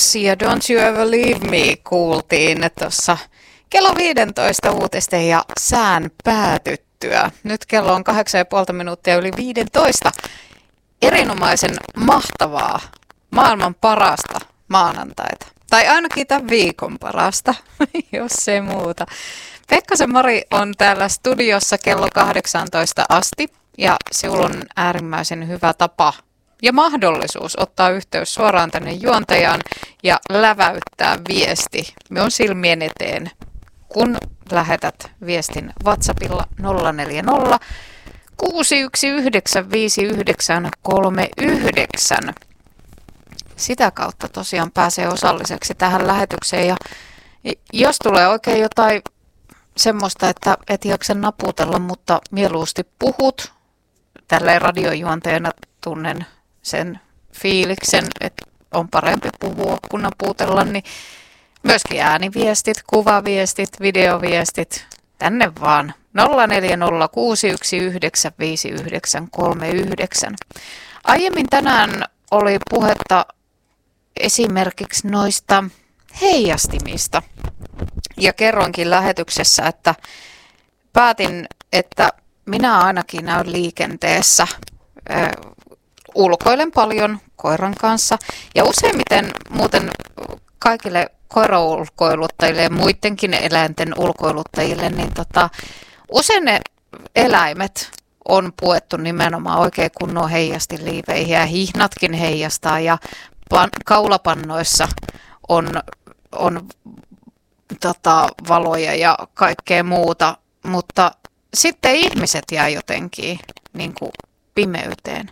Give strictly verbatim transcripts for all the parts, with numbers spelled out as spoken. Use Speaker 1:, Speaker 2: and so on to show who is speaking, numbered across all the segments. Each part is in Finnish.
Speaker 1: Dogs ja Don't You Ever Leave Me kuultiin tuossa kello viisitoista uutisten ja sään päätyttyä. Nyt kello on kahdeksan ja puolta minuuttia yli viisitoista. Erinomaisen mahtavaa, maailman parasta maanantaita. Tai ainakin tämän viikon parasta, jos ei muuta. Pekkasen Mari on täällä studiossa kello kahdeksantoista asti ja sinulla on äärimmäisen hyvä tapa ja mahdollisuus ottaa yhteys suoraan tänne juontajaan ja läväyttää viesti minun silmien eteen, kun lähetät viestin WhatsAppilla nolla neljä nolla kuusi yksi yhdeksän viisi yhdeksän kolme yhdeksän. Sitä kautta tosiaan pääsee osalliseksi tähän lähetykseen ja jos tulee oikein jotain semmoista, että et jaksa naputella, mutta mieluusti puhut, tälleen radiojuontajana tunnen sen fiiliksen, että on parempi puhua kuin naputella, niin myöskin ääniviestit, kuvaviestit, videoviestit, tänne vaan nolla neljä nolla kuusi yksi yhdeksän viisi yhdeksän kolme yhdeksän. Aiemmin tänään oli puhetta esimerkiksi noista heijastimista ja kerroinkin lähetyksessä, että päätin, että minä ainakin näyn liikenteessä. Äh, ulkoilen paljon koiran kanssa ja useimmiten muuten kaikille koiraulkoiluttajille ja muidenkin eläinten ulkoiluttajille, niin tota, usein ne eläimet on puettu nimenomaan oikein kunnon heijastiliiveihin ja hihnatkin heijastaa ja pan, kaulapannoissa on, on tota, valoja ja kaikkea muuta, mutta sitten ihmiset jää jotenkin niin kuin pimeyteen.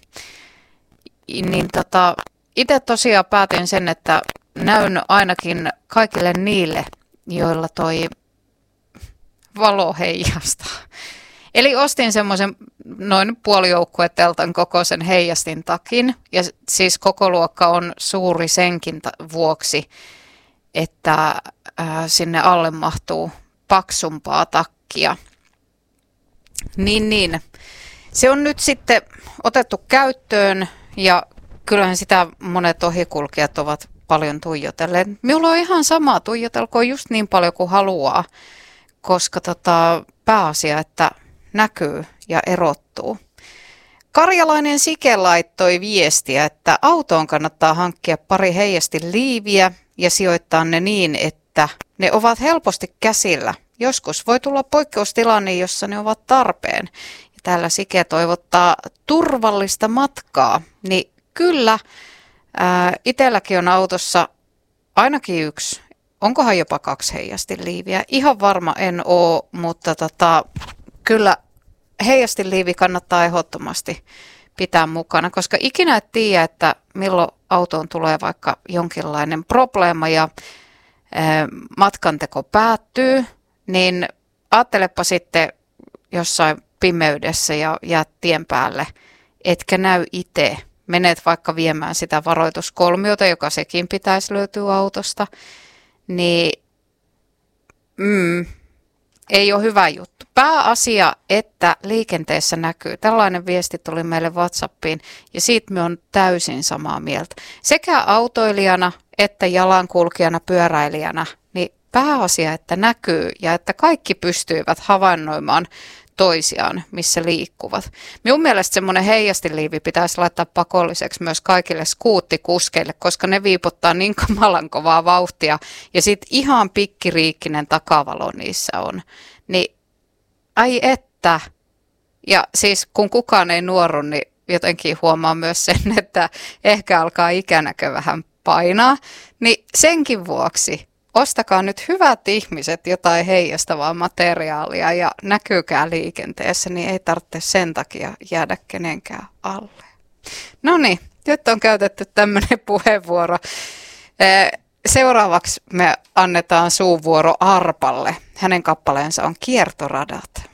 Speaker 1: Niin tota, itse tosiaan päätin sen, että näyn ainakin kaikille niille, joilla toi valo heijastaa. Eli ostin semmoisen noin puolijoukkueteltan kokoisen heijastin takin. Ja siis koko luokka on suuri senkin vuoksi, että äh, sinne alle mahtuu paksumpaa takkia. Niin, niin. Se on nyt sitten otettu käyttöön ja kyllähän sitä monet ohikulkijat ovat paljon tuijotelleet. Minulla on ihan sama, tuijotelkoon just niin paljon kuin haluaa, koska tota, pääasia, että näkyy ja erottuu. Karjalainen Sike laittoi viestiä, että autoon kannattaa hankkia pari heijastiliiviä ja sijoittaa ne niin, että ne ovat helposti käsillä. Joskus voi tulla poikkeustilanne, jossa ne ovat tarpeen. Ja täällä Sike toivottaa turvallista matkaa. Niin kyllä, ää, itselläkin on autossa ainakin yksi. Onkohan jopa kaksi heijastiliiviä? Ihan varma en ole, mutta tota, kyllä heijastiliivi kannattaa ehdottomasti pitää mukana, koska ikinä et tiedä, että milloin autoon tulee vaikka jonkinlainen probleema ja ää, matkanteko päättyy, niin ajattelepa sitten jossain pimeydessä ja jäät tien päälle, etkä näy itse. Menet vaikka viemään sitä varoituskolmiota, joka sekin pitäisi löytyä autosta, niin mm, ei ole hyvä juttu. Pääasia, että liikenteessä näkyy. Tällainen viesti tuli meille WhatsAppiin ja siitä me on täysin samaa mieltä. Sekä autoilijana että jalankulkijana, pyöräilijänä, niin pääasia, että näkyy ja että kaikki pystyivät havainnoimaan toisiaan, missä liikkuvat. Minun mielestä semmoinen heijastiliivi pitäisi laittaa pakolliseksi myös kaikille skuuttikuskeille, koska ne viipottaa niin kamalan kovaa vauhtia ja sitten ihan pikkiriikkinen takavalo niissä on. Niin ai että. Ja siis kun kukaan ei nuoru, niin jotenkin huomaa myös sen, että ehkä alkaa ikänäkö vähän painaa. Niin senkin vuoksi ostakaa nyt hyvät ihmiset jotain heijastavaa materiaalia ja näkyykää liikenteessä, niin ei tarvitse sen takia jäädä kenenkään alle. No niin, nyt on käytetty tämmöinen puheenvuoro. Seuraavaksi me annetaan suuvuoro Arpalle. Hänen kappaleensa on Kiertoradat.